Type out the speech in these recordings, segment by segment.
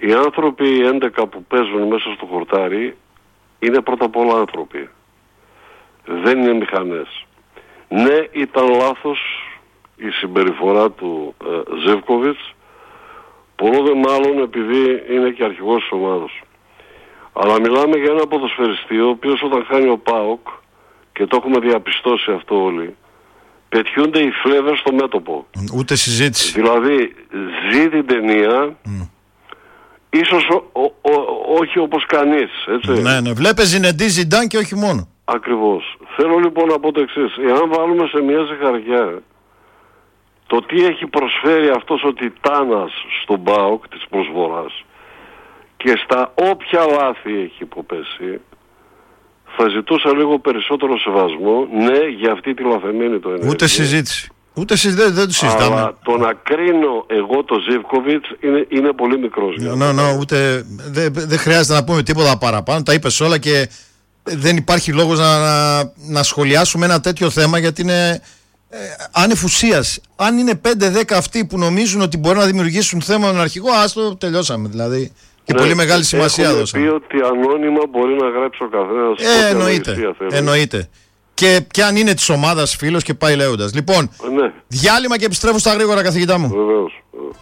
Οι άνθρωποι 11 που παίζουν μέσα στο χορτάρι είναι πρώτα απ' όλα άνθρωποι. Δεν είναι μηχανές. Ναι, ήταν λάθος η συμπεριφορά του Ζίβκοβιτς, πολλό δε μάλλον επειδή είναι και αρχηγός της ομάδας. Αλλά μιλάμε για ένα ποδοσφαιριστή ο οποίος όταν χάνει ο ΠΑΟΚ, και το έχουμε διαπιστώσει αυτό όλοι, πετιούνται οι φλέβες στο μέτωπο. Ούτε συζήτηση. Δηλαδή ζει την ταινία, ίσως όχι όπως κανείς, έτσι. Ναι, βλέπε Ζινεντή Ζιντάν και όχι μόνο. Ακριβώς. Θέλω λοιπόν να πω το εξής. Εάν βάλουμε σε μια ζυγαριά το τι έχει προσφέρει αυτός ο τιτάνας στον ΠΑΟΚ της προσφοράς και στα όποια λάθη έχει υποπέσει, θα ζητούσα λίγο περισσότερο σεβασμό, ναι, για αυτή τη λαθεμένη το ενέργεια. Ούτε συζήτηση. Δεν το συζητάμε. Αλλά το να κρίνω εγώ το Ζίβκοβιτς είναι πολύ μικρός. Ούτε δεν χρειάζεται να πούμε τίποτα παραπάνω. Τα είπες όλα και δεν υπάρχει λόγος να σχολιάσουμε ένα τέτοιο θέμα, γιατί είναι άνευ ουσίας. Αν είναι 5-10 αυτοί που νομίζουν ότι μπορεί να δημιουργήσουν θέμα με τον αρχηγό, άστο, τελειώσαμε δηλαδή. Και πολύ μεγάλη σημασία δώσαμε. Πει ότι ανώνυμα μπορεί να γράψει ο καθένας. Εννοείται. Και αν είναι της ομάδας φίλος και πάει λέγοντας. Λοιπόν, διάλειμμα και επιστρέφω στα γρήγορα, καθηγητά μου. Βεβαίως.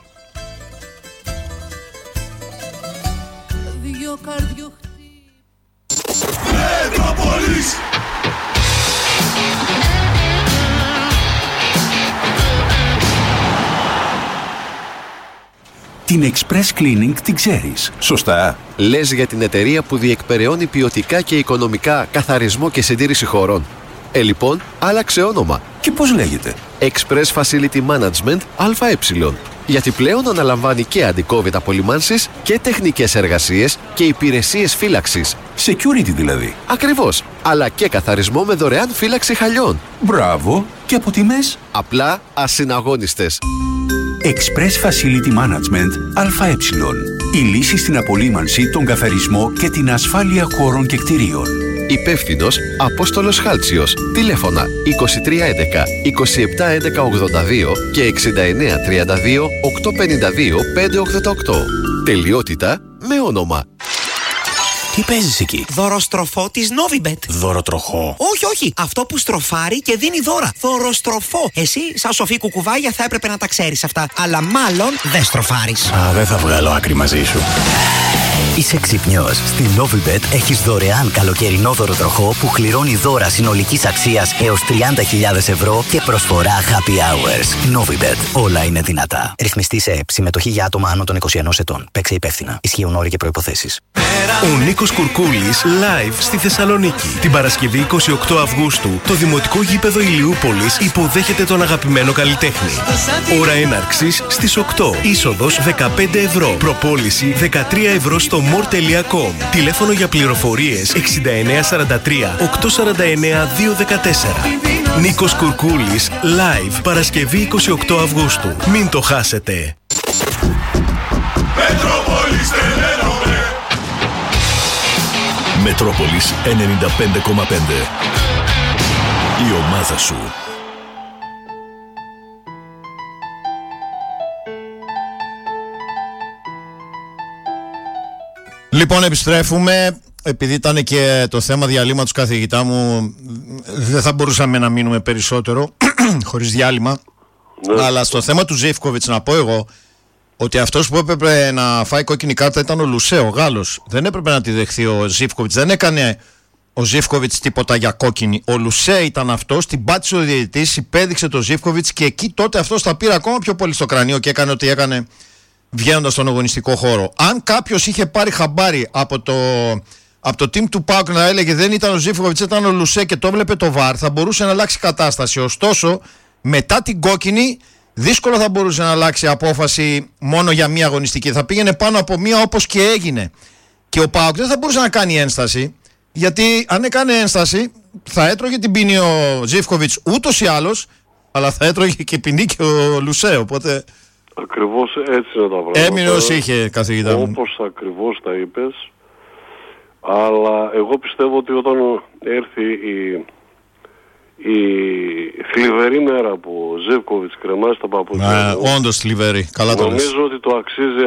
Την Express Cleaning την ξέρεις, σωστά? Λες για την εταιρεία που διεκπεραιώνει ποιοτικά και οικονομικά καθαρισμό και συντήρηση χωρών. Λοιπόν, άλλαξε όνομα. Και πώς λέγεται? Express Facility Management ΑΕ. Γιατί πλέον αναλαμβάνει και αντικόβιτ απολυμάνσεις και τεχνικές εργασίες και υπηρεσίες φύλαξης. Security δηλαδή. Ακριβώς. Αλλά και καθαρισμό με δωρεάν φύλαξη χαλιών. Μπράβο. Και από τιμές? Απλά ασυναγώνιστες. Express Facility Management ΑΕ. Η λύση στην απολύμανση, τον καθαρισμό και την ασφάλεια χώρων και κτηρίων. Υπεύθυνος Απόστολος Χάλτσιος. Τηλέφωνα 2311 271182 και 6932 852 588. Τελειότητα με όνομα. Τι παίζεις εκεί? Δωροστροφό της Novibet. Δωροτροχό? Όχι. Αυτό που στροφάρει και δίνει δώρα. Δωροστροφό. Εσύ, σαν σοφή κουκουβάγια, θα έπρεπε να τα ξέρεις αυτά. Αλλά μάλλον δεν στροφάρεις. Δεν θα βγάλω άκρη μαζί σου. Είσαι ξυπνιός. Στη Novibet έχεις δωρεάν καλοκαιρινό δωροτροχό που κληρώνει δώρα συνολικής αξίας έως 30.000 ευρώ και προσφορά happy hours. Novibet. Όλα είναι δυνατά. Ρυθμιστή σε ΕΕΠ. Συμμετοχή για άτομα άνω των 21 ετών. Παίξε υπεύθυνα. Ισχύουν όροι και προϋποθέσεις. Ο Νίκος Κουρκούλης live στη Θεσσαλονίκη. Την Παρασκευή 28 Αυγούστου, το Δημοτικό Γήπεδο Ηλιούπολης υποδέχεται τον αγαπημένο καλλιτέχνη. Ώρα έναρξης στις 8. Είσοδος 15 ευρώ. Προπόληση 13 ευρώ στο more.com. Τηλέφωνο για πληροφορίες 6943 849 214. Νίκος Κουρκούλης live Παρασκευή 28 Αυγούστου. Μην το χάσετε. Μετρόπολης 95,5. Η ομάδα σου. Λοιπόν, επιστρέφουμε. Επειδή ήταν και το θέμα διαλύματος, καθηγητά μου, δεν θα μπορούσαμε να μείνουμε περισσότερο χωρίς διάλειμμα. Αλλά στο θέμα του Ζίβκοβιτς να πω εγώ ότι αυτός που έπρεπε να φάει κόκκινη κάρτα ήταν ο Λουσέ, ο Γάλλος. Δεν έπρεπε να τη δεχθεί ο Ζίβκοβιτς. Δεν έκανε ο Ζίβκοβιτς τίποτα για κόκκινη. Ο Λουσέ ήταν αυτός, την πάτησε ο διαιτητής, υπέδειξε το Ζίβκοβιτς και εκεί τότε αυτός τα πήρε ακόμα πιο πολύ στο κρανίο και έκανε ό,τι έκανε βγαίνοντας στον αγωνιστικό χώρο. Αν κάποιος είχε πάρει χαμπάρι από το team του ΠΑΟΚ να έλεγε δεν ήταν ο Ζίβκοβιτς, ήταν ο Λουσέ και το έβλεπε το VAR, θα μπορούσε να αλλάξει κατάσταση. Ωστόσο, μετά την κόκκινη, δύσκολα θα μπορούσε να αλλάξει απόφαση μόνο για μία αγωνιστική. Θα πήγαινε πάνω από μία, όπως και έγινε. Και ο ΠΑΟΚ δεν θα μπορούσε να κάνει ένσταση, γιατί αν έκανε ένσταση θα έτρωγε την ποινή ο Ζίβκοβιτς ούτως ή άλλως, αλλά θα έτρωγε και ποινή και ο Λουσέ. Οπότε ακριβώς έτσι είναι τα πράγματα. έμεινε ως είχε, καθηγητά μου. Όπως ακριβώς τα είπες. Αλλά εγώ πιστεύω ότι όταν έρθει η θλιβερή μέρα που ο Ζίβκοβιτς κρεμάσει τα παπούτσια, όντως θλιβερή. Καλά το λες. Νομίζω ότι το αξίζει